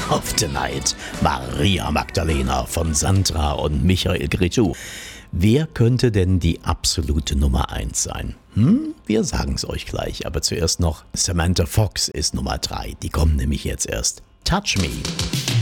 of the Night. Maria Magdalena von Sandra und Michael Cretu. Wer könnte denn die absolute Nummer 1 sein? Wir sagen es euch gleich, aber zuerst noch Samantha Fox ist Nummer 3. Die kommt nämlich jetzt erst. Touch Me.